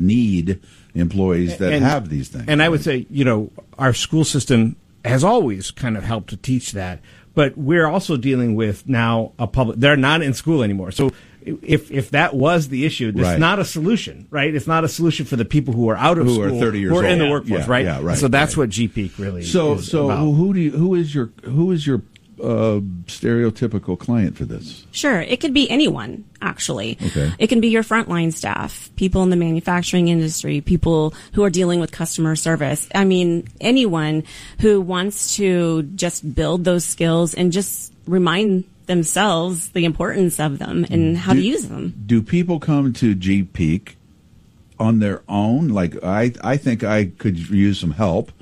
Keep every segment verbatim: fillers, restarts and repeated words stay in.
need employees that and, have these things. And I would say, you know, our school system has always kind of helped to teach that. But we're also dealing with now a public, they're not in school anymore. So if if that was the issue, it's right. not a solution, right? It's not a solution for the people who are out of who school, are thirty years who are old. in the workforce, yeah, right? Yeah, right. So that's right. what G Peak really so, is so about. who do you, who is your who is your uh, stereotypical client for this? Sure. It could be anyone, actually. Okay. It can be your frontline staff, people in the manufacturing industry, people who are dealing with customer service. I mean, anyone who wants to just build those skills and just remind themselves the importance of them and how do, to use them. Do people come to G Peak on their own? Like, I, I think I could use some help.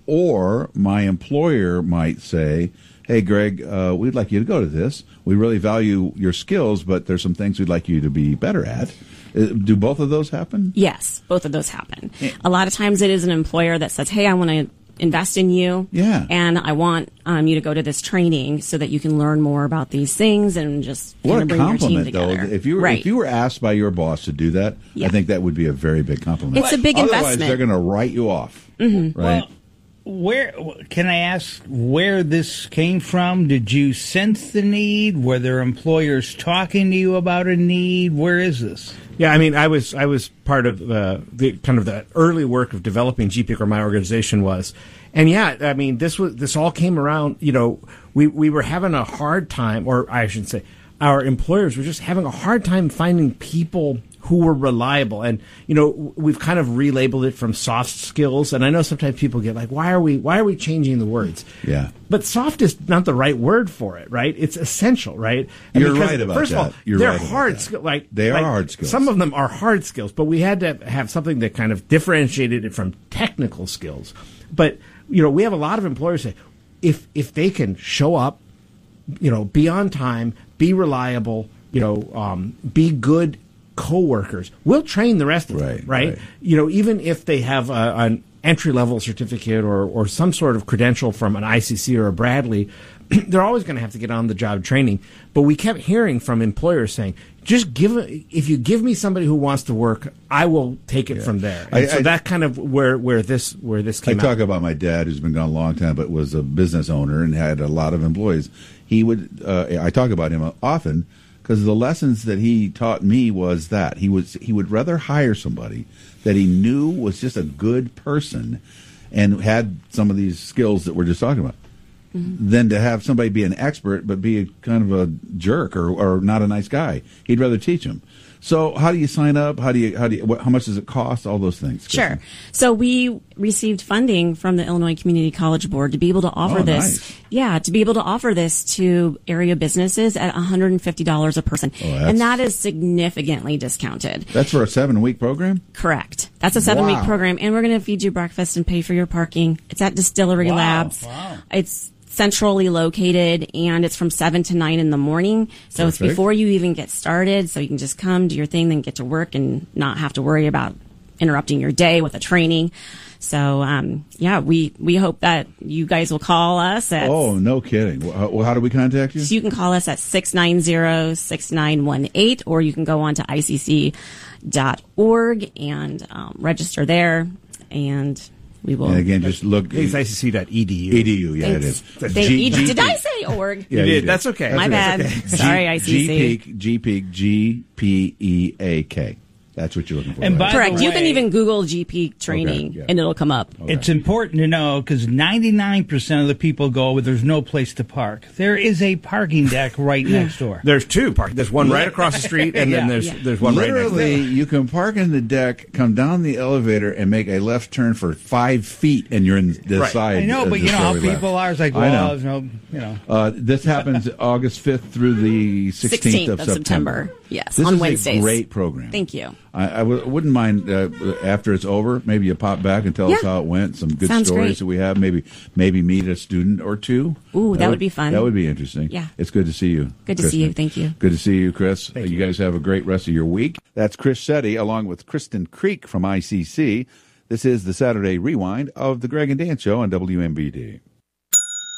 Or my employer might say, hey, Greg, uh, we'd like you to go to this. We really value your skills, but there's some things we'd like you to be better at. Uh, do both of those happen? Yes, both of those happen. A lot of times it is an employer that says, hey, I want to invest in you. Yeah. And I want um, you to go to this training so that you can learn more about these things and just What kind a of bring your team compliment, though. together. If you were, right. if you were asked by your boss to do that, Yeah. I think that would be a very big compliment. It's a big Otherwise, investment. they're going to write you off. Mm-hmm. Right? Well, where can I ask where this came from? Did you sense the need? Were there employers talking to you about a need? Where is this? Yeah, I mean, I was I was part of uh, the kind of the early work of developing G Peak, or my organization was, and yeah, I mean, this was this all came around. You know, we we were having a hard time, or I should say, our employers were just having a hard time finding people who were reliable. And, you know, we've kind of relabeled it from soft skills. And I know sometimes people get like, why are we, why are we changing the words? Yeah. But soft is not the right word for it, right? It's essential, right? And You're because, right about first that. of all, You're they're right about hard that. skills. Like, They are like, hard skills. Some of them are hard skills, but we had to have something that kind of differentiated it from technical skills. But, you know, we have a lot of employers say, if, if they can show up, you know, be on time, be reliable, you know, um, be good co-workers, we'll train the rest of Right, them, right? right. You know, even if they have a, an entry-level certificate or, or some sort of credential from an I C C or a Bradley, they're always going to have to get on-the-job training. But we kept hearing from employers saying, just give if you give me somebody who wants to work, I will take it Yeah. from there. I- And so I- that kind of where where this where this I came talk out. about my dad, who's been gone a long time, but was a business owner and had a lot of employees. He would, uh, I talk about him often because the lessons that he taught me was that he was he would rather hire somebody that he knew was just a good person and had some of these skills that we're just talking about, mm-hmm. than to have somebody be an expert but be a, kind of a jerk or, or not a nice guy. He'd rather teach him. So how do you sign up? How do you how do you, what, how much does it cost? All those things. Sure. So we received funding from the Illinois Community College Board to be able to offer Oh, this. nice. Yeah, to be able to offer this to area businesses at one hundred fifty dollars a person. Oh, that's- and that is significantly discounted. That's for a seven-week program? Correct. That's a seven-week Wow. program, and we're going to feed you breakfast and pay for your parking. It's at Distillery Wow, Labs. wow. It's centrally located, and it's from seven to nine in the morning. So Perfect. it's before you even get started, so you can just come, do your thing, then get to work and not have to worry about interrupting your day with a training. So, um, yeah, we, we hope that you guys will call us at, Oh, no kidding. Well, how, how do we contact you? so you can call us at six nine zero, six nine one eight, or you can go on to I C C dot org and um, register there, and we will. And again, just look. I think it's I C C dot E D U. E D U, yeah, it is. Thanks. Thank G- you. G- Did I say org? Yeah, You you did. That's okay. My That's bad. okay. Sorry, I C C. G Peak, G Peak, G P E A K. That's what you're looking for. And right? by Correct. the You can way- even Google G P training, Okay, yeah. and it'll come up. It's important to know because ninety-nine percent of the people go where there's no place to park. There is a parking deck right next door. There's two park. There's one right across the street, and then Yeah. there's Yeah. there's one right next to Literally, it. you can park in the deck, come down the elevator, and make a left turn for five feet, and you're in the Right. side. I know, of but the you know how Distillery people Lab. are. It's like, I well, know. there's no, you know. Uh, this happens August fifth through the sixteenth of, of September. Yes, this on is Wednesdays. a great program. Thank you. I, I w- wouldn't mind uh, after it's over. Maybe you pop back and tell us Yeah. how it went. Some good Sounds stories great. that we have. Maybe maybe meet a student or two. Ooh, that would be fun. That would be interesting. Yeah. It's good to see you. Good to see Kristen. you. Thank you. Good to see you, Chris. Thank you you. guys have a great rest of your week. That's Chris Shetty along with Kristen Creek from I C C. This is the Saturday Rewind of the Greg and Dan Show on W M B D.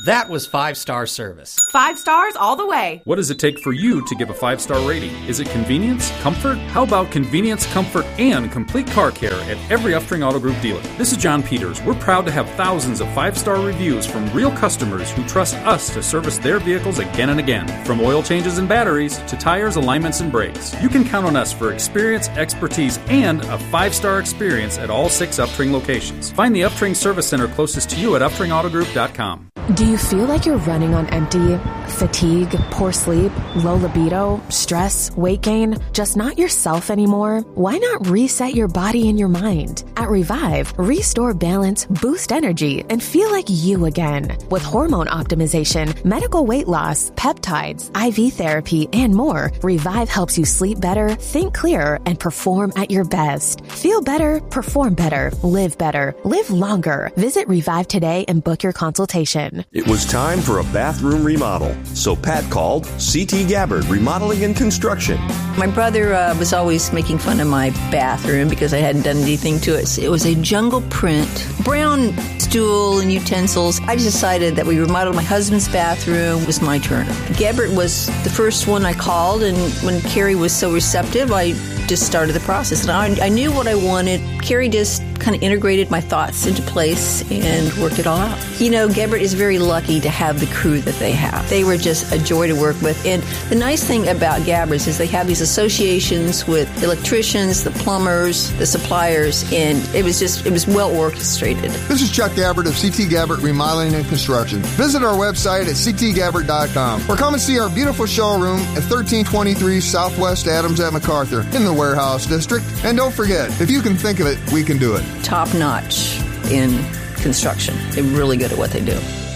That was five-star service. Five stars all the way. What does it take for you to give a five-star rating? Is it convenience? Comfort? How about convenience, comfort, and complete car care at every Uftring Auto Group dealer? This is John Peters. We're proud to have thousands of five-star reviews from real customers who trust us to service their vehicles again and again. From oil changes and batteries to tires, alignments, and brakes. You can count on us for experience, expertise, and a five-star experience at all six Uftring locations. Find the Uftring Service Center closest to you at uftring auto group dot com. Do you feel like you're running on empty? Fatigue, poor sleep, low libido, stress, weight gain, just not yourself anymore? Why not reset your body and your mind? At Revive, restore balance, boost energy, and feel like you again. With hormone optimization, medical weight loss, peptides, I V therapy, and more, Revive helps you sleep better, think clearer, and perform at your best. Feel better, perform better, live better, live longer. Visit Revive today and book your consultation. It was time for a bathroom remodel, so Pat called C T Gabbard Remodeling and Construction. My brother uh, was always making fun of my bathroom because I hadn't done anything to it. It was a jungle print, brown stool and utensils. I just decided that we remodeled my husband's bathroom. It was my turn. Gabbard was the first one I called, and when Carrie was so receptive, I just started the process. And I, I knew what I wanted. Carrie just kind of integrated my thoughts into place and worked it all out. You know, Gabbard is very lucky to have the crew that they have. They were just a joy to work with. And the nice thing about Gabbard's is they have these associations with the electricians, the plumbers, the suppliers, and it was just, it was well orchestrated. This is Chuck Gabbard of C T Gabbard Remodeling and Construction. Visit our website at c t gabbard dot com or come and see our beautiful showroom at thirteen twenty-three Southwest Adams at MacArthur in the Warehouse District. And don't forget, if you can think of it, we can do it. Top notch in construction. They're really good at what they do.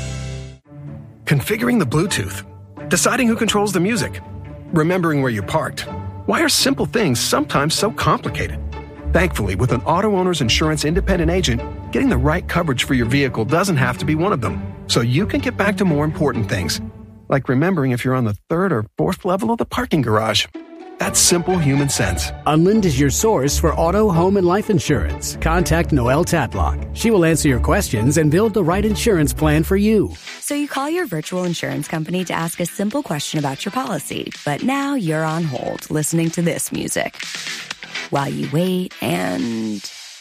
Configuring the Bluetooth, deciding who controls the music, remembering where you parked. Why are simple things sometimes so complicated? Thankfully, with an auto owner's insurance independent agent, getting the right coverage for your vehicle doesn't have to be one of them. So you can get back to more important things, like remembering if you're on the third or fourth level of the parking garage. That's simple human sense. Unlind is your source for auto, home, and life insurance. Contact Noelle Tatlock. She will answer your questions and build the right insurance plan for you. So you call your virtual insurance company to ask a simple question about your policy, but now you're on hold listening to this music while you wait and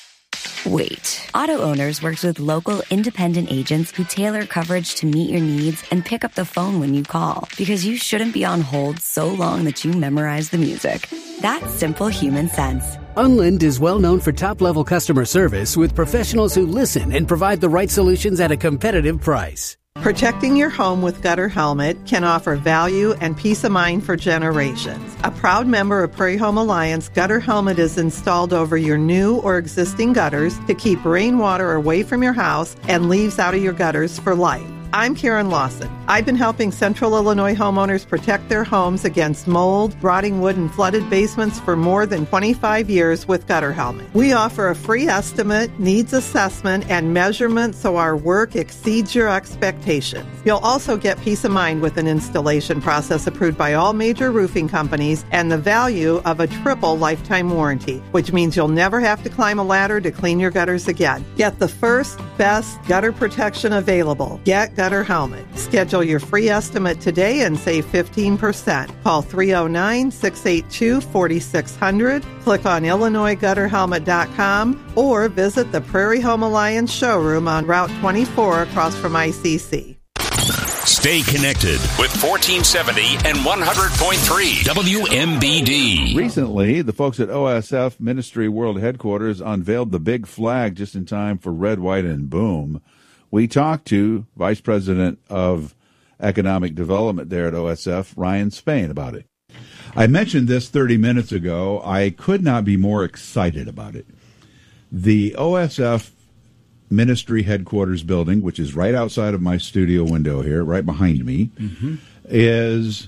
wait. Auto Owners works with local independent agents who tailor coverage to meet your needs and pick up the phone when you call, because you shouldn't be on hold so long that you memorize the music. That's simple human sense. Unlind is well known for top-level customer service with professionals who listen and provide the right solutions at a competitive price. Protecting your home with Gutter Helmet can offer value and peace of mind for generations. A proud member of Prairie Home Alliance, Gutter Helmet is installed over your new or existing gutters to keep rainwater away from your house and leaves out of your gutters for life. I'm Karen Lawson. I've been helping Central Illinois homeowners protect their homes against mold, rotting wood, and flooded basements for more than twenty-five years with Gutter Helmet. We offer a free estimate, needs assessment, and measurement so our work exceeds your expectations. You'll also get peace of mind with an installation process approved by all major roofing companies and the value of a triple lifetime warranty, which means you'll never have to climb a ladder to clean your gutters again. Get the first, best gutter protection available. Get Gutter Helmet. Schedule your free estimate today and save fifteen percent. Call three oh nine, six eight two, four six zero zero, click on Illinois Gutter Helmet dot com, or visit the Prairie Home Alliance showroom on Route twenty-four across from I C C. Stay connected with fourteen seventy and one hundred point three W M B D. Recently, the folks at O S F Ministry World Headquarters unveiled the big flag just in time for Red, White, and Boom. We talked to Vice President of Economic Development there at O S F, Ryan Spain, about it. I mentioned this thirty minutes ago. I could not be more excited about it. The O S F Ministry Headquarters building, which is right outside of my studio window here, right behind me, mm-hmm. is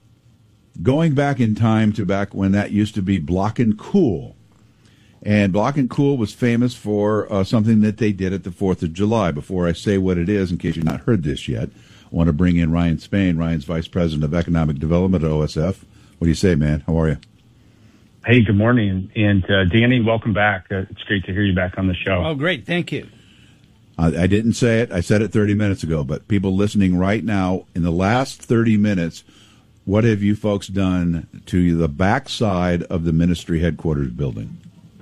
going back in time to back when that used to be Block and Cool. And Block and Cool was famous for uh, something that they did at the fourth of July. Before I say what it is, in case you've not heard this yet, I want to bring in Ryan Spain. Ryan's Vice President of Economic Development at O S F. What do you say, man? How are you? Hey, good morning. And uh, Danny, welcome back. Uh, it's great to hear you back on the show. Oh, great. Thank you. Uh, I didn't say it. I said it thirty minutes ago. But people listening right now, in the last thirty minutes, what have you folks done to the backside of the ministry headquarters building?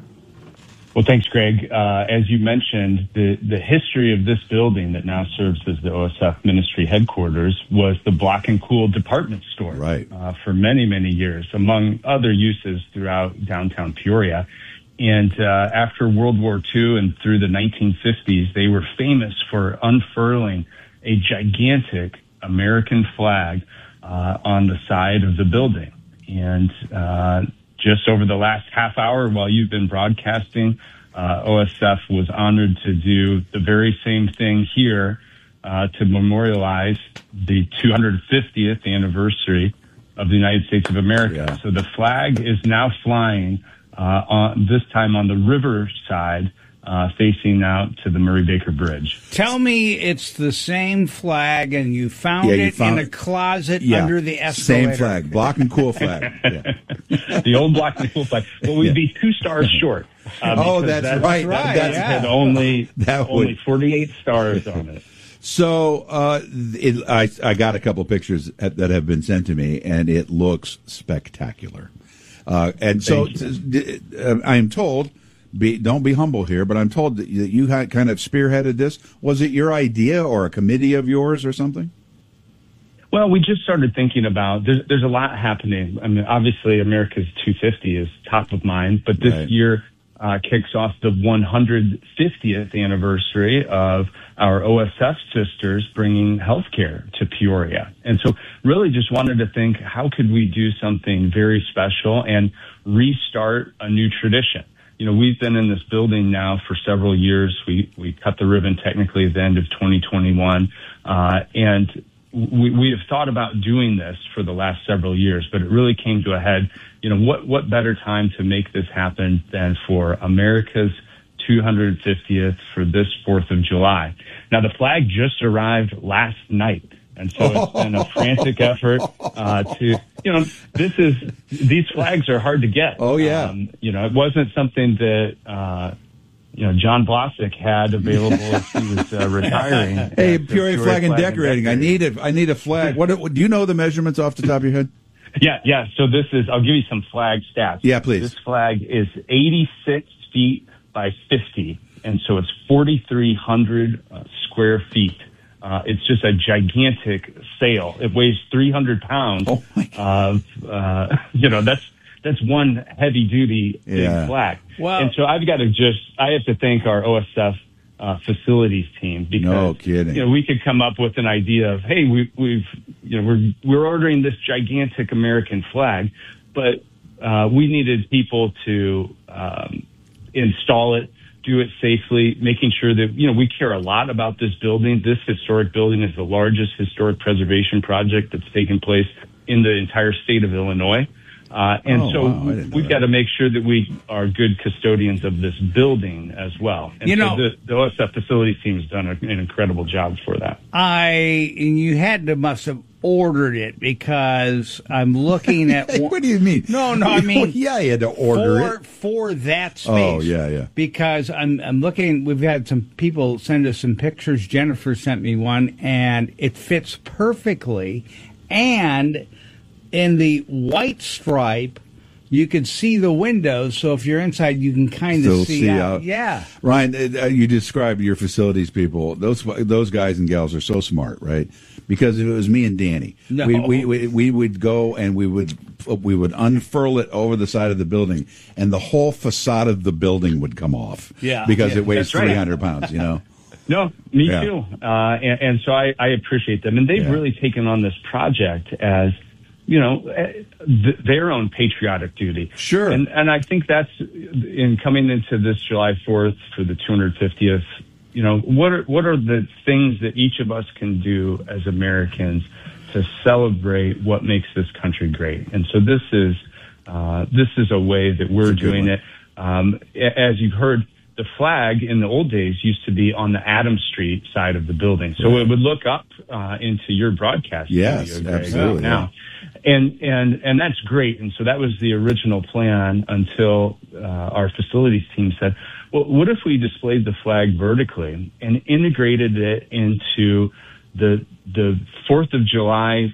Well, thanks, Greg. Uh, as you mentioned, the, the history of this building that now serves as the O S F ministry headquarters was the Block and Cool department store, right? Uh, for many, many years, among other uses throughout downtown Peoria. And uh, after World War Two and through the nineteen fifties, they were famous for unfurling a gigantic American flag uh, on the side of the building. And uh, just over the last half hour while you've been broadcasting, uh, O S F was honored to do the very same thing here uh, to memorialize the two hundred fiftieth anniversary of the United States of America. Yeah. So the flag is now flying Uh, on this time on the river side, uh, facing out to the Murray-Baker Bridge. Tell me it's the same flag and you found yeah, you it found in a closet yeah, under the escalator. Same flag, Block and Cool flag. Yeah. The old Block and Cool flag. Well, we'd yeah. be two stars short. Uh, oh, that's, that's right. That, that's that had only, that only would... forty-eight stars on it. So uh, it, I, I got a couple pictures that have been sent to me, and it looks spectacular. Uh, and so uh, I'm told, be, don't be humble here, but I'm told that you had kind of spearheaded this. Was it your idea or a committee of yours or something? Well, we just started thinking about, there's, there's a lot happening. I mean, obviously America's two fifty is top of mind, but this right. year uh, kicks off the one hundred fiftieth anniversary of our O S F sisters bringing healthcare to Peoria. And so really just wanted to think, how could we do something very special and restart a new tradition? You know, we've been in this building now for several years. We, we cut the ribbon technically at the end of twenty twenty-one. Uh, and we, we have thought about doing this for the last several years, but it really came to a head. You know, what, what better time to make this happen than for America's two hundred fiftieth for this fourth of July. Now, the flag just arrived last night, and so it's been a frantic effort uh, to, you know, this is, these flags are hard to get. Oh, yeah. Um, you know, it wasn't something that, uh, you know, John Blasick had available as he was uh, retiring. Hey, Peoria Flag and Decorating, I need a, I need a flag. What do you know the measurements off the top of your head? Yeah, yeah. So this is, I'll give you some flag stats. Yeah, please. This flag is eighty-six feet by fifty, and so it's forty-three hundred uh, square feet. Uh, it's just a gigantic sail. It weighs three hundred pounds. Oh my God. Of, uh, you know, that's that's one heavy duty yeah. big flag. Well, and so I've got to just, I have to thank our O S F uh, facilities team because no kidding. You know, we could come up with an idea of, hey, we, we've you know we're we're ordering this gigantic American flag, but uh, we needed people to um, install it, do it safely, making sure that, you know, we care a lot about this building. This historic building is the largest historic preservation project that's taken place in the entire state of Illinois. Uh, and oh, so wow, we've got to make sure that we are good custodians of this building as well. And you so know, the, the O S F facilities team has done an incredible job for that. I, you had to must have ordered it because I'm looking at. One, what do you mean? No, no, I mean, well, yeah, you had to order for, it for that space. Oh, yeah, yeah. Because I'm, I'm looking. We've had some people send us some pictures. Jennifer sent me one, and it fits perfectly. And in the white stripe, you can see the windows. So if you're inside, you can kind of see, see out. out. Yeah, Ryan, uh, you described your facilities people. Those those guys and gals are so smart, right? Because if it was me and Danny, no. we, we we we would go and we would we would unfurl it over the side of the building, and the whole facade of the building would come off. Yeah, because yeah, it weighs right. three hundred pounds. You know. No, me yeah. too. Uh, and, and so I, I appreciate them, and they've yeah. really taken on this project as, you know, th- their own patriotic duty. Sure. And and I think that's in coming into this July fourth for the two hundred fiftieth. You know, what are what are the things that each of us can do as Americans to celebrate what makes this country great? And so this is uh, this is a way that we're doing it. Um, as you've heard, the flag in the old days used to be on the Adams Street side of the building, so right. it would look up uh, into your broadcast. Yes, studio, absolutely. Now, and and and that's great. And so that was the original plan until uh, our facilities team said, well, what if we displayed the flag vertically and integrated it into the the Fourth of July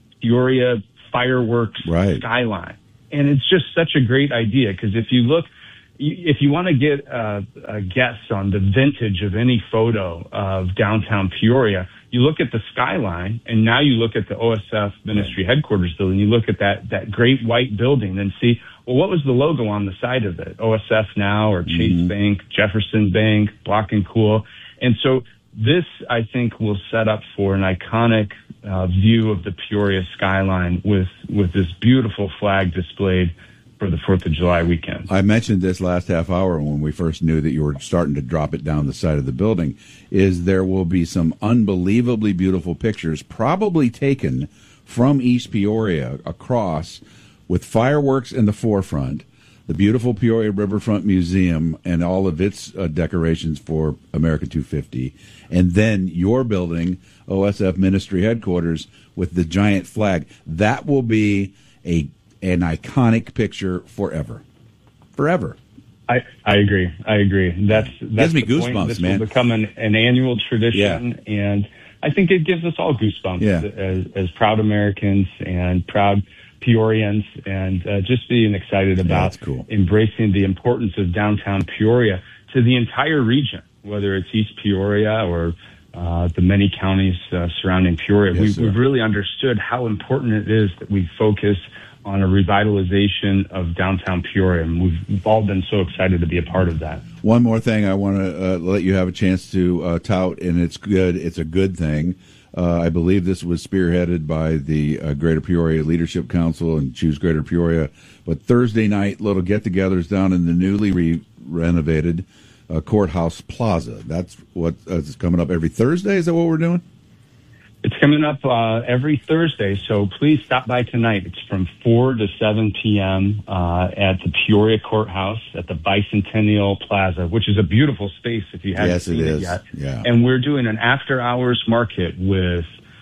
Peoria fireworks right. skyline? And it's just such a great idea, because if you look, if you want to get a, a guess on the vintage of any photo of downtown Peoria, you look at the skyline, and now you look at the O S F Ministry right. Headquarters building. You look at that that great white building and see, well, what was the logo on the side of it? O S F Now, or Chase mm-hmm. Bank, Jefferson Bank, Block and Cool. And so this, I think, will set up for an iconic uh, view of the Peoria skyline with with this beautiful flag displayed for the Fourth of July weekend. I mentioned this last half hour when we first knew that you were starting to drop it down the side of the building, is there will be some unbelievably beautiful pictures probably taken from East Peoria across, with fireworks in the forefront, the beautiful Peoria Riverfront Museum and all of its uh, decorations for America two fifty, and then your building, O S F Ministry Headquarters, with the giant flag. That will be a an iconic picture forever. Forever. I, I agree. I agree. That's, that's gives me the goosebumps, point. This man. will become an, an annual tradition, yeah. and I think it gives us all goosebumps yeah. as, as proud Americans and proud Peorians, and uh, just being excited about yeah, cool. embracing the importance of downtown Peoria to the entire region, whether it's East Peoria or uh, the many counties uh, surrounding Peoria. Yes, we, we've really understood how important it is that we focus on a revitalization of downtown Peoria, and we've, we've all been so excited to be a part of that. One more thing I want to uh, let you have a chance to uh, tout, and it's good. It's a good thing. Uh, I believe this was spearheaded by the uh, Greater Peoria Leadership Council and Choose Greater Peoria. But Thursday night, little get-togethers down in the newly re- renovated uh, Courthouse Plaza. That's what uh, is coming up every Thursday. Is that what we're doing? It's coming up uh, every Thursday, so please stop by tonight. It's from four to seven p.m. Uh, at the Peoria Courthouse at the Bicentennial Plaza, which is a beautiful space if you haven't yes, seen it, it is. yet. Yeah. And we're doing an after-hours market with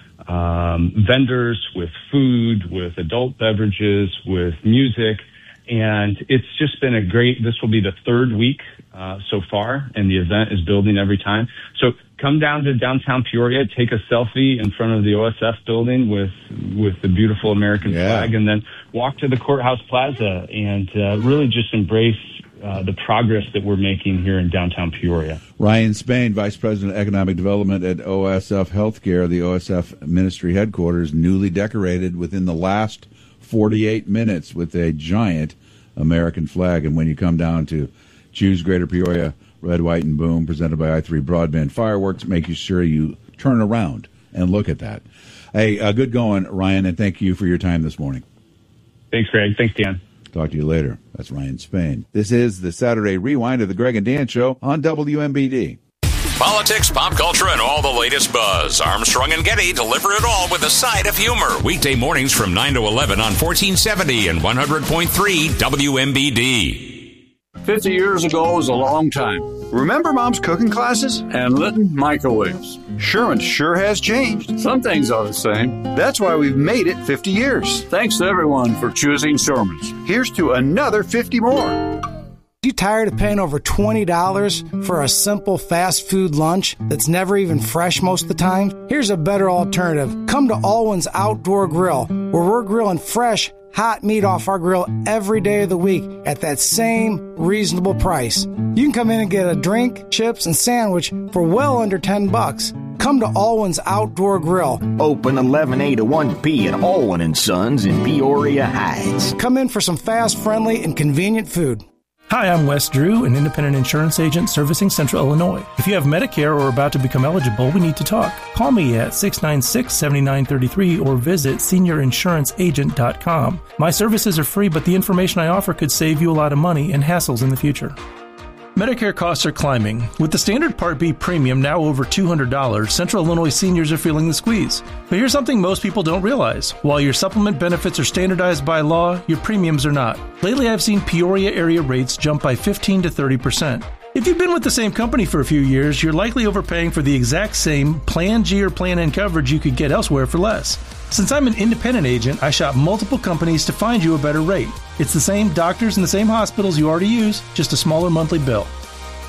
um, vendors, with food, with adult beverages, with music. And it's just been a great, this will be the third week uh, so far, and the event is building every time. So come down to downtown Peoria, take a selfie in front of the O S F building with with the beautiful American yeah. flag, and then walk to the Courthouse Plaza and uh, really just embrace uh, the progress that we're making here in downtown Peoria. Ryan Spain, Vice President of Economic Development at O S F Healthcare, the O S F Ministry Headquarters, newly decorated within the last forty-eight minutes with a giant American flag. And when you come down to Choose Greater Peoria, Red, White, and Boom, presented by I three Broadband Fireworks, make sure you turn around and look at that. Hey, uh, good going, Ryan, and thank you for your time this morning. Thanks, Greg. Thanks, Dan. Talk to you later. That's Ryan Spain. This is the Saturday Rewind of the Greg and Dan Show on W M B D. Politics, pop culture, and all the latest buzz. Armstrong and Getty deliver it all with a side of humor. Weekday mornings from nine to eleven on fourteen seventy and one hundred point three W M B D. Fifty years ago was a long time. Remember Mom's cooking classes? And Litton microwaves. Sherman sure has changed. Some things are the same. That's why we've made it fifty years. Thanks to everyone for choosing Sherman's. Here's to another fifty more. You tired of paying over twenty dollars for a simple fast food lunch that's never even fresh most of the time? Here's a better alternative. Come to Alwyn's Outdoor Grill, where we're grilling fresh, hot meat off our grill every day of the week at that same reasonable price. You can come in and get a drink, chips, and sandwich for well under ten bucks. Come to Alwyn's Outdoor Grill. Open eleven A to one P at Alwyn and Sons in Peoria Heights. Come in for some fast, friendly, and convenient food. Hi, I'm Wes Drew, an independent insurance agent servicing Central Illinois. If you have Medicare or are about to become eligible, we need to talk. Call me at six nine six, seven nine three three or visit senior insurance agent dot com. My services are free, but the information I offer could save you a lot of money and hassles in the future. Medicare costs are climbing. With the standard Part B premium now over two hundred dollars, Central Illinois seniors are feeling the squeeze. But here's something most people don't realize. While your supplement benefits are standardized by law, your premiums are not. Lately, I've seen Peoria area rates jump by fifteen to thirty percent. If you've been with the same company for a few years, you're likely overpaying for the exact same Plan G or Plan N coverage you could get elsewhere for less. Since I'm an independent agent, I shop multiple companies to find you a better rate. It's the same doctors and the same hospitals you already use, just a smaller monthly bill.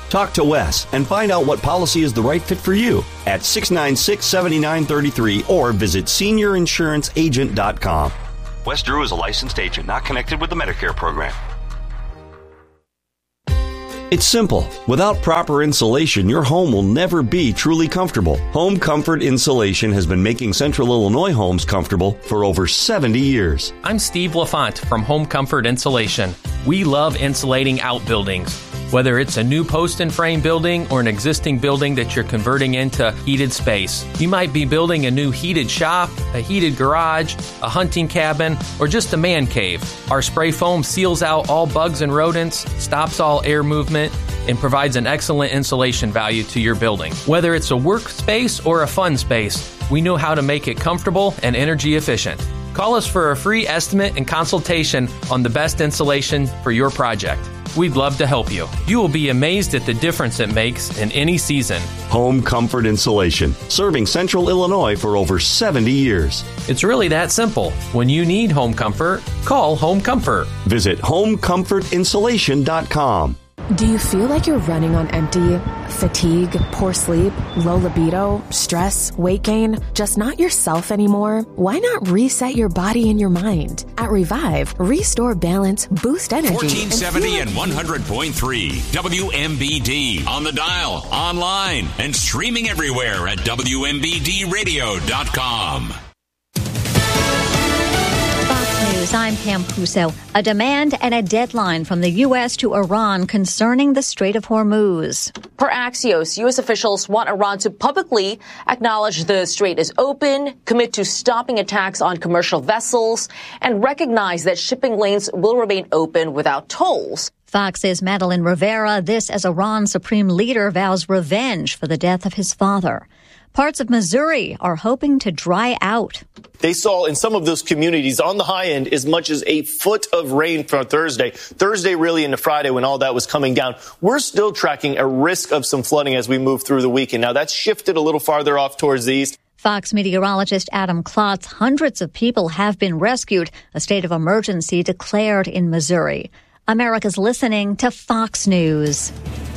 Talk to Wes and find out what policy is the right fit for you at six nine six, seven nine three three or visit senior insurance agent dot com. Wes Drew is a licensed agent not connected with the Medicare program. It's simple. Without proper insulation, your home will never be truly comfortable. Home Comfort Insulation has been making Central Illinois homes comfortable for over seventy years. I'm Steve LaFont from Home Comfort Insulation. We love insulating outbuildings. Whether it's a new post and frame building or an existing building that you're converting into heated space. You might be building a new heated shop, a heated garage, a hunting cabin, or just a man cave. Our spray foam seals out all bugs and rodents, stops all air movement, and provides an excellent insulation value to your building. Whether it's a workspace or a fun space, we know how to make it comfortable and energy efficient. Call us for a free estimate and consultation on the best insulation for your project. We'd love to help you. You will be amazed at the difference it makes in any season. Home Comfort Insulation, serving Central Illinois for over seventy years. It's really that simple. When you need home comfort, call Home Comfort. Visit home comfort insulation dot com. Do you feel like you're running on empty? Fatigue, poor sleep, low libido, stress, weight gain, just not yourself anymore? Why not reset your body and your mind? At Revive, restore balance, boost energy. fourteen seventy and one hundred point three W M B D. On the dial, online, and streaming everywhere at W M B D radio dot com. News, I'm Pam Puso. A demand and a deadline from the U S to Iran concerning the Strait of Hormuz. Per Axios, U S officials want Iran to publicly acknowledge the strait is open, commit to stopping attacks on commercial vessels, and recognize that shipping lanes will remain open without tolls. Fox's Madeline Rivera, this as Iran's supreme leader vows revenge for the death of his father. Parts of Missouri are hoping to dry out. They saw in some of those communities on the high end as much as a foot of rain for Thursday. Thursday really into Friday when all that was coming down. We're still tracking a risk of some flooding as we move through the weekend. Now that's shifted a little farther off towards the east. Fox meteorologist Adam Klotz, hundreds of people have been rescued. A state of emergency declared in Missouri. America's listening to Fox News.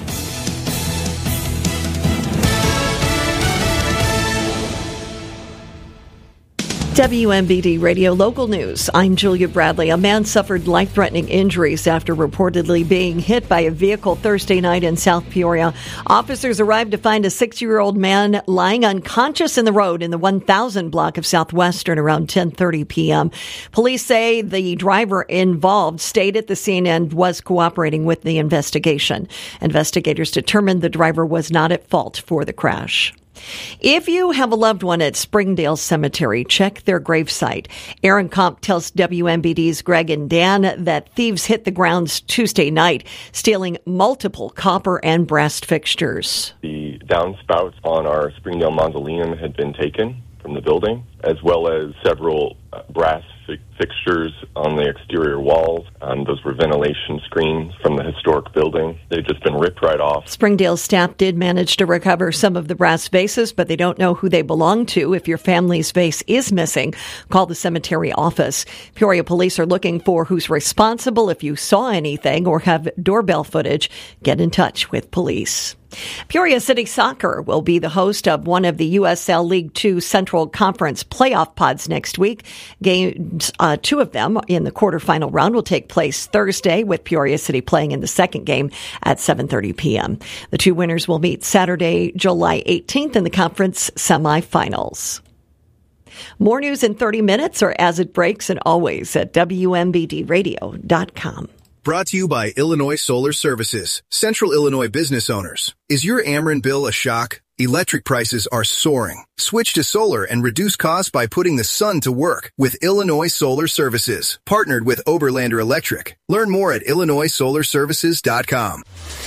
W M B D Radio Local News. I'm Julia Bradley. A man suffered life-threatening injuries after reportedly being hit by a vehicle Thursday night in South Peoria. Officers arrived to find a six-year-old man lying unconscious in the road in the one thousand block of Southwestern around ten thirty p.m. Police say the driver involved stayed at the scene and was cooperating with the investigation. Investigators determined the driver was not at fault for the crash. If you have a loved one at Springdale Cemetery, check their gravesite. Aaron Comp tells W M B D's Greg and Dan that thieves hit the grounds Tuesday night, stealing multiple copper and brass fixtures. The downspouts on our Springdale mausoleum had been taken from the building, as well as several uh, brass fi- fixtures on the exterior walls. Um, those were ventilation screens from the historic building. They've just been ripped right off. Springdale staff did manage to recover some of the brass vases, but they don't know who they belong to. If your family's vase is missing, call the cemetery office. Peoria police are looking for who's responsible. If you saw anything or have doorbell footage, get in touch with police. Peoria City Soccer will be the host of one of the U S L League Two Central Conference playoff pods next week. Games, uh, two of them in the quarterfinal round will take place Thursday, with Peoria City playing in the second game at seven thirty p.m. The two winners will meet Saturday, July eighteenth in the conference semifinals. More news in thirty minutes or as it breaks, and always at W M B D radio dot com. Brought to you by Illinois Solar Services, Central Illinois business owners. Is your Ameren bill a shock? Electric prices are soaring. Switch to solar and reduce costs by putting the sun to work with Illinois Solar Services, partnered with Oberlander Electric. Learn more at illinois solar services dot com.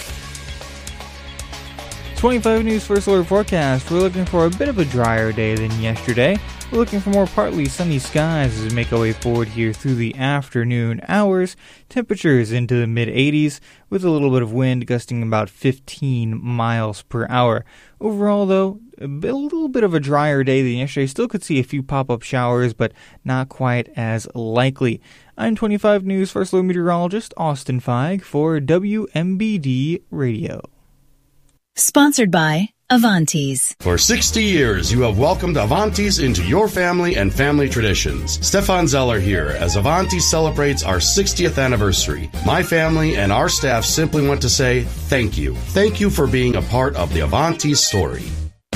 twenty-five News First Alert Forecast. We're looking for a bit of a drier day than yesterday. We're looking for more partly sunny skies as we make our way forward here through the afternoon hours. Temperatures into the mid eighties with a little bit of wind gusting about fifteen miles per hour. Overall, though, a, bit, a little bit of a drier day than yesterday. Still could see a few pop-up showers, but not quite as likely. I'm twenty-five News First Alert Meteorologist Austin Feig for W M B D Radio. Sponsored by Avantis. For sixty years, you have welcomed Avantis into your family and family traditions. Stefan Zeller here as Avantis celebrates our sixtieth anniversary. My family and our staff simply want to say thank you. Thank you for being a part of the Avantis story.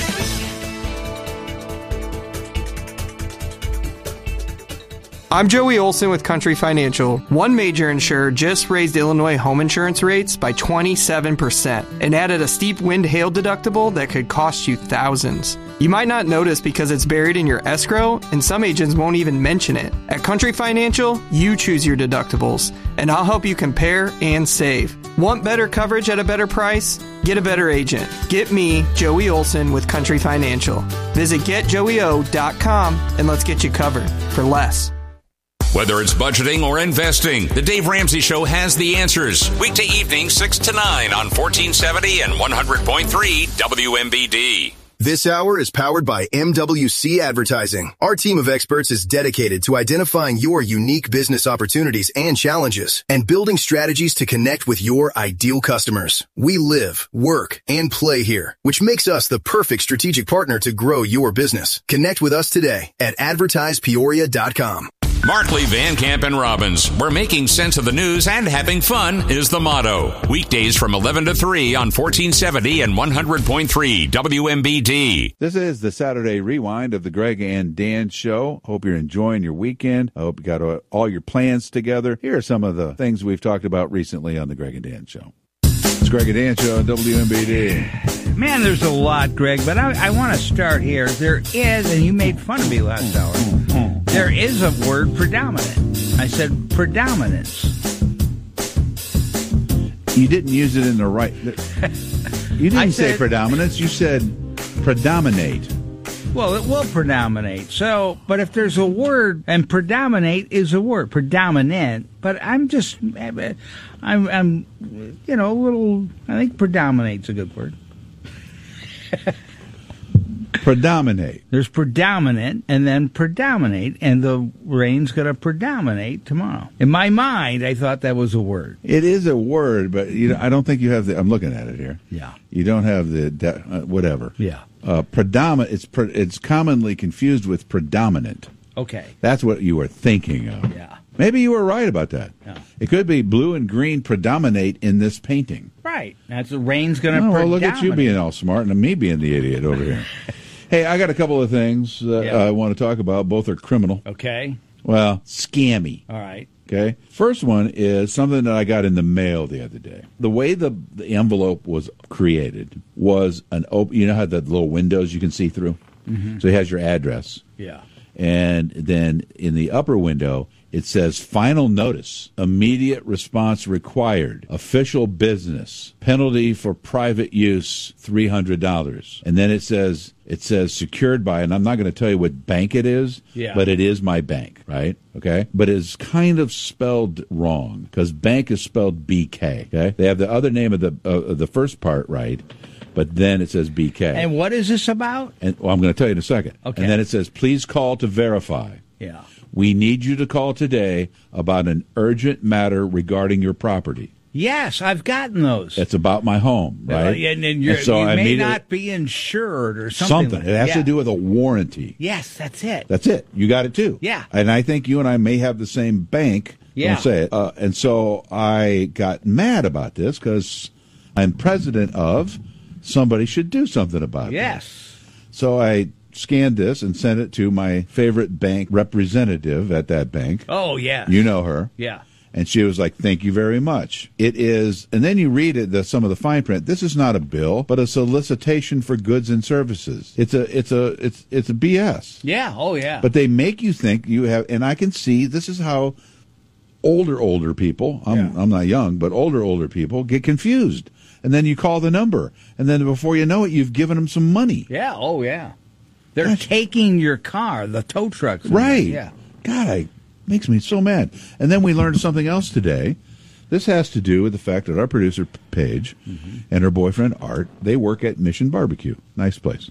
I'm Joey Olson with Country Financial. One major insurer just raised Illinois home insurance rates by twenty-seven percent and added a steep wind hail deductible that could cost you thousands. You might not notice because it's buried in your escrow, and some agents won't even mention it. At Country Financial, you choose your deductibles, and I'll help you compare and save. Want better coverage at a better price? Get a better agent. Get me, Joey Olson, with Country Financial. Visit get joey o dot com and let's get you covered for less. Whether it's budgeting or investing, the Dave Ramsey Show has the answers. Weekday evenings, six to nine on fourteen seventy and one hundred point three W M B D. This hour is powered by M W C Advertising. Our team of experts is dedicated to identifying your unique business opportunities and challenges and building strategies to connect with your ideal customers. We live, work, and play here, which makes us the perfect strategic partner to grow your business. Connect with us today at advertise peoria dot com. Markley, Van Camp, and Robbins, where making sense of the news and having fun is the motto. Weekdays from eleven to three on fourteen seventy and one hundred point three W M B D. This is the Saturday Rewind of the Greg and Dan Show. Hope you're enjoying your weekend. I hope you got all your plans together. Here are some of the things we've talked about recently on the Greg and Dan Show. It's Greg and Dan Show on W M B D. Man, there's a lot, Greg, but I, I want to start here. There is, and you made fun of me last hour, there is a word, predominant. I said predominance. You didn't use it in the right... You didn't said, say predominance. You said predominate. Well, it will predominate. So, but if there's a word, and predominate is a word, predominant, but I'm just, I'm, I'm, you know, a little, I think predominate's a good word. Predominate. There's predominant and then predominate, and the rain's going to predominate tomorrow. In my mind, I thought that was a word. It is a word, but you know, I don't think you have the, I'm looking at it here. Yeah. You don't have the, uh, whatever. Yeah. Uh, predominant, it's, pre, it's commonly confused with predominant. Okay. That's what you were thinking of. Yeah. Maybe you were right about that. Yeah. It could be blue and green predominate in this painting. Right. That's the rain's going to oh, predominate. Well, look at you being all smart and me being the idiot over here. Hey, I got a couple of things uh, yeah. I want to talk about. Both are criminal. Okay. Well, scammy. All right. Okay. First one is something that I got in the mail the other day. The way the, the envelope was created was an open, you know how the little windows you can see through? Mm-hmm. So it has your address. Yeah. And then in the upper window, it says final notice, immediate response required, official business, penalty for private use, three hundred dollars. And then it says, it says secured by, and I'm not going to tell you what bank it is, yeah. but it is my bank, right? Okay. But it's kind of spelled wrong because bank is spelled B K. Okay. They have the other name of the, uh, the first part right. But then it says B K. And what is this about? And well, I'm going to tell you in a second. Okay. And then it says, please call to verify. Yeah. We need you to call today about an urgent matter regarding your property. Yes, I've gotten those. It's about my home, right? Uh, and, and, and so you I may not be insured or something. Something. Like it has yeah. to do with a warranty. Yes, that's it. That's it. You got it too. Yeah. And I think you and I may have the same bank. Yeah. Don't say it. Uh, and so I got mad about this because I'm president of Somebody Should Do Something About It. Yes. So I scanned this and sent it to my favorite bank representative at that bank. Oh, yeah. You know her. Yeah. And she was like, thank you very much. It is, and then you read it, the, some of the fine print. This is not a bill, but a solicitation for goods and services. It's a, it's a, it's, it's a B S. Yeah. Oh, yeah. But they make you think you have, and I can see this is how older, older people, I'm, yeah. I'm not young, but older, older people get confused. And then you call the number. And then before you know it, you've given them some money. Yeah. Oh, yeah. They're That's, taking your car, the tow trucks. Right. Yeah. God, I makes me so mad. And then we learned something else today. This has to do with the fact that our producer, Paige, mm-hmm. and her boyfriend, Art, they work at Mission Barbecue. Nice place.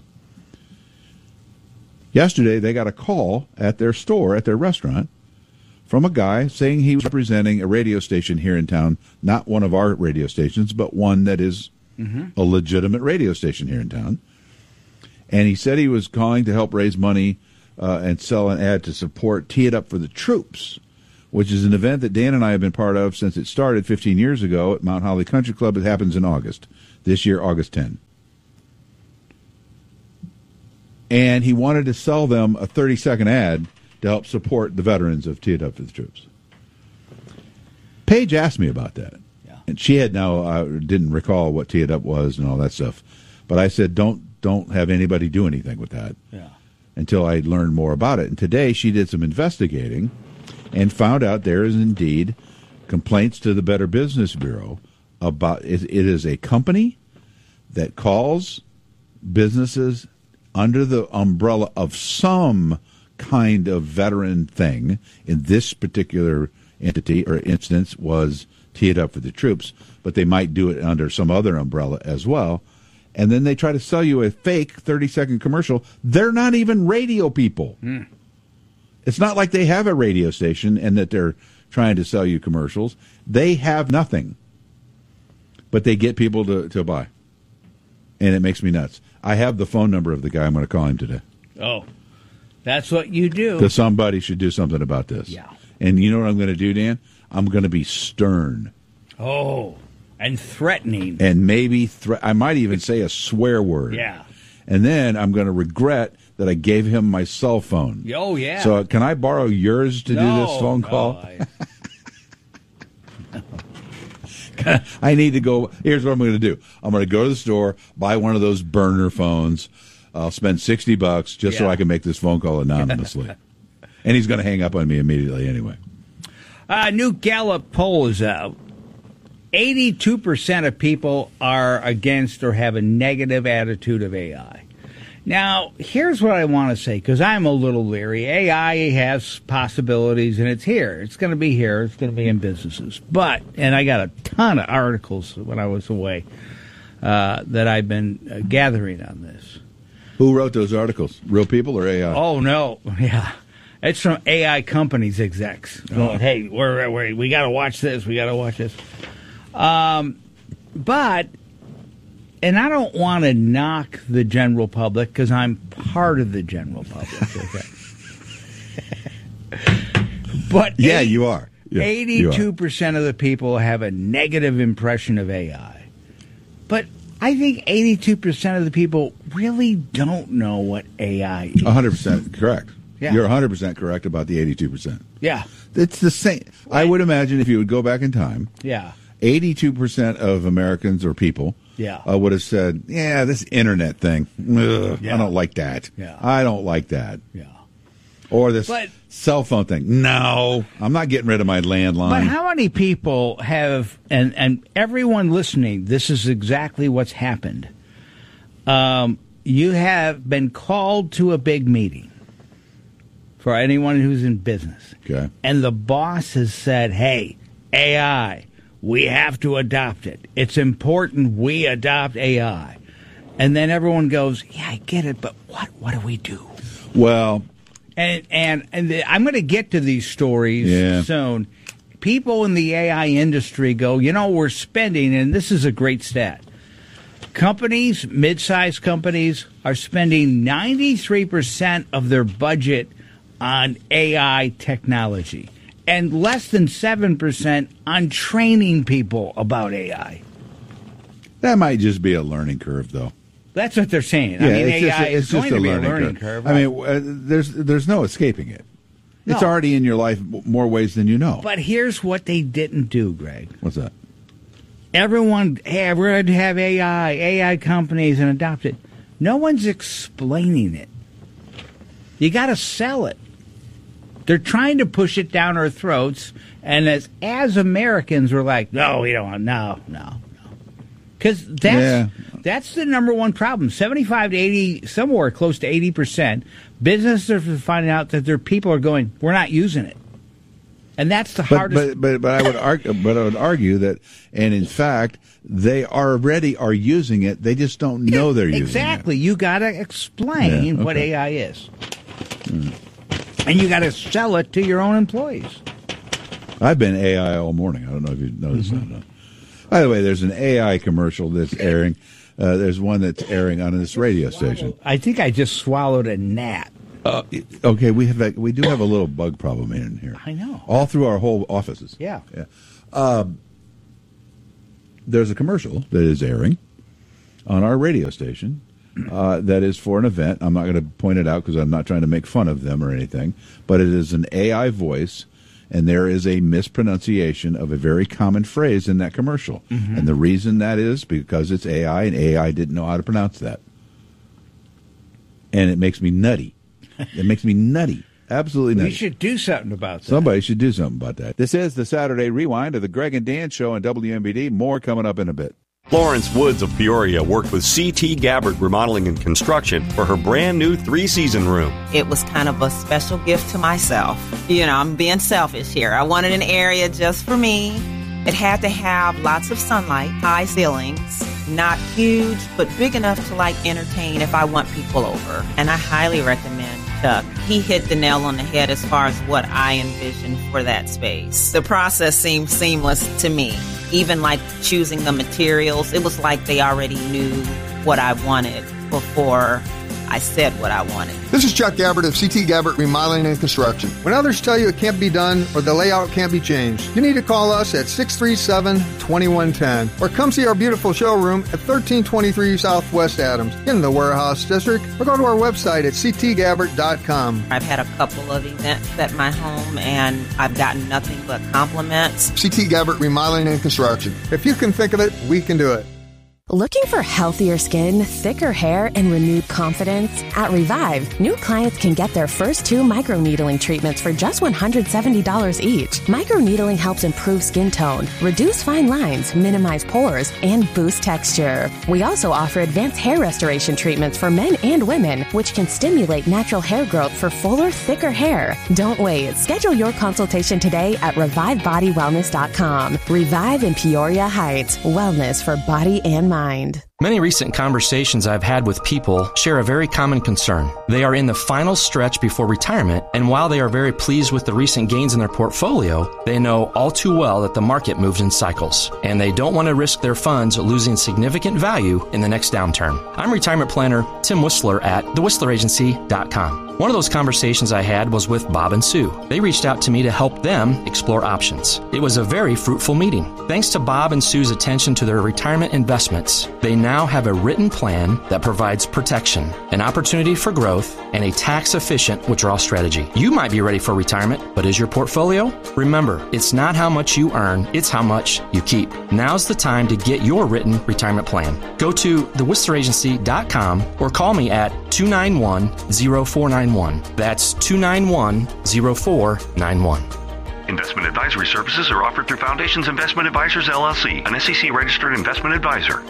Yesterday, they got a call at their store, at their restaurant, from a guy saying he was representing a radio station here in town, not one of our radio stations, but one that is a legitimate radio station here in town. And he said he was calling to help raise money uh, and sell an ad to support Tee It Up for the Troops, which is an event that Dan and I have been part of since it started fifteen years ago at Mount Holly Country Club. It happens in August. This year, August tenth. And he wanted to sell them a thirty-second ad to help support the veterans of Tee It Up for the Troops. Paige asked me about that. Yeah. And she had now uh, didn't recall what Tee It Up was and all that stuff. But I said, don't don't have anybody do anything with that Yeah. until I learned more about it. And today she did some investigating and found out there is indeed complaints to the Better Business Bureau about it, it is a company that calls businesses under the umbrella of some kind of veteran thing. In this particular entity or instance was Tee It Up for the Troops, but they might do it under some other umbrella as well. And then they try to sell you a fake thirty-second commercial. They're not even radio people. Mm. It's not like they have a radio station and that they're trying to sell you commercials. They have nothing. But they get people to, to buy. And it makes me nuts. I have the phone number of the guy. I'm going to call him today. Oh, that's what you do. Because somebody should do something about this. Yeah. And you know what I'm going to do, Dan? I'm going to be stern. Oh, and threatening. And maybe, thre- I might even say a swear word. Yeah. And then I'm going to regret that I gave him my cell phone. Oh, yeah. So can I borrow yours to no, do this phone call? No, I... I need to go. Here's what I'm going to do. I'm going to go to the store, buy one of those burner phones. I'll spend sixty bucks just yeah. so I can make this phone call anonymously. And he's going to hang up on me immediately anyway. A uh, new Gallup poll is out. eighty-two percent of people are against or have a negative attitude of A I. Now, here's what I want to say, because I'm a little leery. A I has possibilities, and it's here. It's going to be here. It's going to be in businesses. But, and I got a ton of articles when I was away uh, that I've been uh, gathering on this. Who wrote those articles? Real people or A I? Oh, no. Yeah. It's from A I companies execs going, oh. hey, we're, we're, we got to watch this. We got to watch this. Um, but... And I don't want to knock the general public because I'm part of the general public. Okay? But yeah, eight, you are. Yeah, eighty-two percent you are. of the people have a negative impression of A I. But I think eighty-two percent of the people really don't know what A I is. one hundred percent correct. Yeah. You're one hundred percent correct about the eighty-two percent. Yeah. It's the same. I would imagine if you would go back in time, yeah, eighty-two percent of Americans or people Yeah. Uh, would have said, yeah, this internet thing, ugh, Yeah. I don't like that. Yeah. I don't like that. Yeah. Or this But- cell phone thing. No, I'm not getting rid of my landline. But how many people have, and, and everyone listening, this is exactly what's happened. Um, you have been called to a big meeting for anyone who's in business. Okay. And the boss has said, hey, A I, we have to adopt it. It's important we adopt A I. And then everyone goes, yeah, I get it, but what what do we do? Well, and and, and the, I'm going to get to these stories Yeah. soon. People in the A I industry go, you know, we're spending, and this is a great stat. Companies, mid-sized companies, are spending ninety-three percent of their budget on A I technology and less than seven percent on training people about A I. that might just be a learning curve, though. That's what they're saying. Yeah, I mean, it's A I just, is it's just going a to be learning a learning curve. curve. I mean, uh, there's there's no escaping it. It's No. already in your life more ways than you know. But here's what they didn't do, Greg. What's that? Everyone, hey, we're going to have A I, A I companies, and adopt it. No one's explaining it. You got to sell it. They're trying to push it down our throats, and as as Americans, we're like, no, we don't want, no, no, no, because that's Yeah. that's the number one problem. Seventy-five to eighty, somewhere close to eighty percent, businesses are finding out that their people are going, we're not using it, and that's the But, hardest. but but but I would argue, but I would argue that, and in fact, they already are using it. They just don't know they're using it. Exactly. You got to explain Yeah, what okay. A I is. And you got to sell it to your own employees. I've been A I all morning. I don't know if you noticed Mm-hmm. that. By the way, there's an A I commercial that's airing. Uh, there's one that's airing on this radio station. I think I just swallowed a gnat. Uh, okay, we have a, we do have a little bug problem in here. I know. All through our whole offices. Yeah. Yeah. Um, there's a commercial that is airing on our radio station uh, that is for an event. I'm not going to point it out because I'm not trying to make fun of them or anything, but it is an A I voice, and there is a mispronunciation of a very common phrase in that commercial. Mm-hmm. And the reason that is because it's A I, and A I didn't know how to pronounce that. And it makes me nutty. It makes me nutty. Absolutely nutty. We should do something about that. Somebody should do something about that. This is the Saturday Rewind of the Greg and Dan Show on W M B D. More coming up in a bit. Lawrence Woods of Peoria worked with C T Gabbard Remodeling and Construction for her brand new three-season room. It was kind of a special gift to myself. You know, I'm being selfish here. I wanted an area just for me. It had to have lots of sunlight, high ceilings, not huge, but big enough to, like, entertain if I want people over. And I highly recommend Chuck. He hit the nail on the head as far as what I envisioned for that space. The process seemed seamless to me. Even like choosing the materials, it was like they already knew what I wanted before I said what I wanted. This is Chuck Gabbard of C T Gabbard Remodeling and Construction. When others tell you it can't be done or the layout can't be changed, you need to call us at six three seven, two one one zero or come see our beautiful showroom at thirteen twenty-three Southwest Adams in the Warehouse District, or go to our website at c t gabbard dot com. I've had a couple of events at my home and I've gotten nothing but compliments. C T Gabbard Remodeling and Construction. If you can think of it, we can do it. Looking for healthier skin, thicker hair, and renewed confidence? At Revive, new clients can get their first two microneedling treatments for just one hundred seventy dollars each. Microneedling helps improve skin tone, reduce fine lines, minimize pores, and boost texture. We also offer advanced hair restoration treatments for men and women, which can stimulate natural hair growth for fuller, thicker hair. Don't wait. Schedule your consultation today at revive body wellness dot com. Revive in Peoria Heights. Wellness for body and mind. Mind. Many recent conversations I've had with people share a very common concern. They are in the final stretch before retirement, and while they are very pleased with the recent gains in their portfolio, they know all too well that the market moves in cycles, and they don't want to risk their funds losing significant value in the next downturn. I'm retirement planner Tim Whistler at the whistler agency dot com. One of those conversations I had was with Bob and Sue. They reached out to me to help them explore options. It was a very fruitful meeting. Thanks to Bob and Sue's attention to their retirement investments, they now have a written plan that provides protection, an opportunity for growth, and a tax-efficient withdrawal strategy. You might be ready for retirement, but is your portfolio? Remember, it's not how much you earn, it's how much you keep. Now's the time to get your written retirement plan. Go to the whistler agency dot com or call me at two nine one, zero four nine one. That's two nine one, zero four nine one. Investment advisory services are offered through Foundations Investment Advisors, L L C, an S E C-registered investment advisor.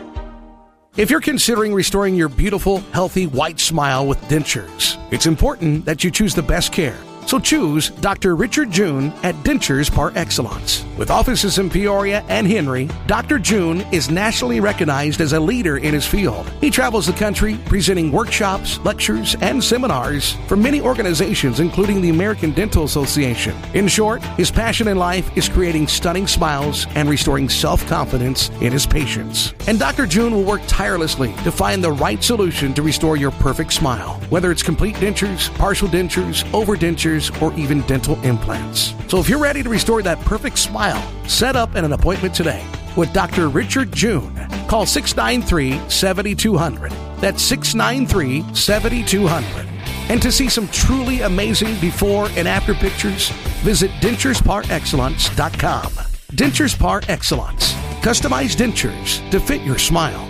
If you're considering restoring your beautiful, healthy, white smile with dentures, it's important that you choose the best care. So choose Doctor Richard June at Dentures Par Excellence. With offices in Peoria and Henry, Doctor June is nationally recognized as a leader in his field. He travels the country presenting workshops, lectures, and seminars for many organizations, including the American Dental Association. In short, his passion in life is creating stunning smiles and restoring self-confidence in his patients. And Doctor June will work tirelessly to find the right solution to restore your perfect smile, whether it's complete dentures, partial dentures, overdentures, or even dental implants. So if you're ready to restore that perfect smile, set up an appointment today with Doctor Richard June. Call six nine three, seven two zero zero. That's six nine three, seven two zero zero. And to see some truly amazing before and after pictures, visit dentures par excellence dot com. Dentures Par Excellence. Customized dentures to fit your smile.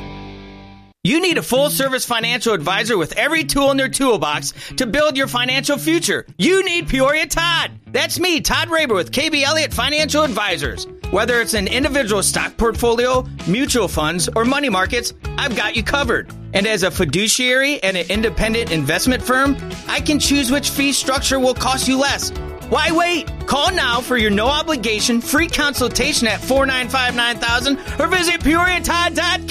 You need a full-service financial advisor with every tool in their toolbox to build your financial future. You need Peoria Todd. That's me, Todd Raber with K B Elliott Financial Advisors. Whether it's an individual stock portfolio, mutual funds, or money markets, I've got you covered. And as a fiduciary and an independent investment firm, I can choose which fee structure will cost you less. Why wait? Call now for your no-obligation free consultation at four nine five, nine thousand or visit peoria todd dot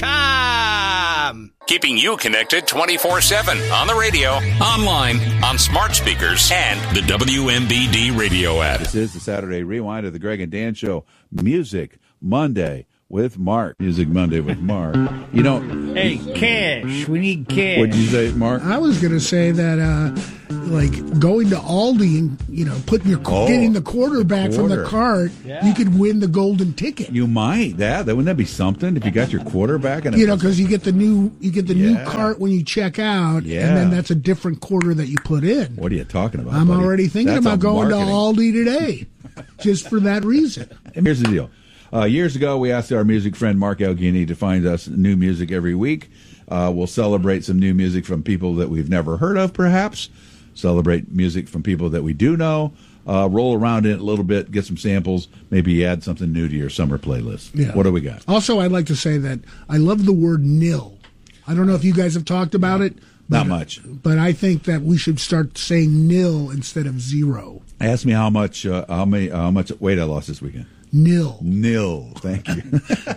com. Keeping you connected twenty-four seven on the radio, online, on smart speakers, and the W M B D radio app. This is the Saturday Rewind of the Greg and Dan Show. Music Monday with Mark. Music Monday with Mark. You know, hey, cash. We need cash. What'd you say, Mark? I was going to say that, uh, like going to Aldi and you know putting your Oh, getting the quarterback the from quarter. the cart, Yeah. you could win the golden ticket. You might. That, that wouldn't that be something if you got your quarterback and it You know, was- because you get the new you get the new Yeah. cart when you check out, Yeah. and then that's a different quarter that you put in. What are you talking about? I'm buddy? already thinking That's about a going marketing. to Aldi today, just for that reason. And here's the deal. Uh, years ago, we asked our music friend Mark Elgini to find us new music every week. Uh, we'll celebrate some new music from people that we've never heard of, perhaps. Celebrate music from people that we do know. Uh, roll around in it a little bit, get some samples, maybe add something new to your summer playlist. Yeah. What do we got? Also, I'd like to say that I love the word nil. I don't know if you guys have talked about it. But, Not much. But I think that we should start saying nil instead of zero. Ask me how much uh, how many how much weight I lost this weekend. Nil. Nil. Thank you.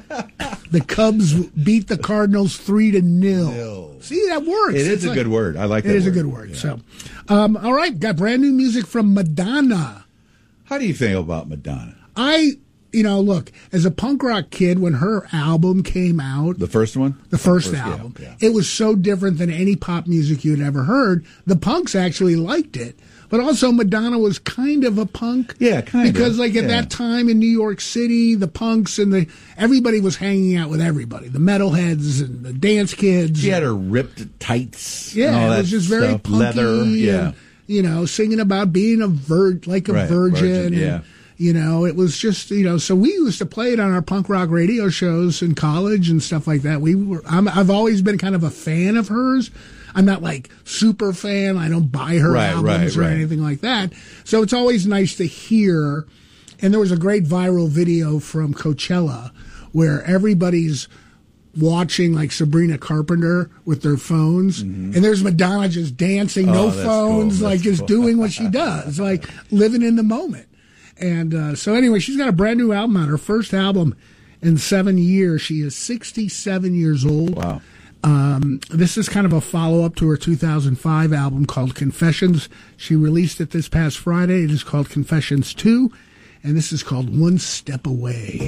The Cubs beat the Cardinals three to nil. See, that works. It is It's a like- good word. I like that It is word. a good word. So, um, all right, got brand new music from Madonna. How do you feel about Madonna? I, you know, look, as a punk rock kid, when her album came out, The first one? the first, First, album, yeah, yeah. it was so different than any pop music you'd ever heard. The punks actually liked it. But also, Madonna was kind of a punk. Yeah, kind of. Because, like, at yeah. that time in New York City, the punks and the everybody was hanging out with everybody. The metalheads and the dance kids. She had her ripped tights. and Yeah, all it that was just very stuff. punky. Leather. Yeah. And, you know, singing about being a vir- like a Right, virgin. virgin, and, yeah. You know, it was just, you know, so we used to play it on our punk rock radio shows in college and stuff like that. We were, I'm, I've always been kind of a fan of hers. I'm not like super fan. I don't buy her Right, albums right, or right. anything like that. So it's always nice to hear. And there was a great viral video from Coachella where everybody's watching like Sabrina Carpenter with their phones, and there's Madonna just dancing, Oh, no that's phones, cool. like That's just cool. doing what she does, like living in the moment. And uh, so anyway, she's got a brand new album out, her first album in seven years. She is sixty-seven years old. Wow. Um, this is kind of a follow-up to her two thousand five album called Confessions. She released it this past Friday. It is called Confessions two, and this is called One Step Away.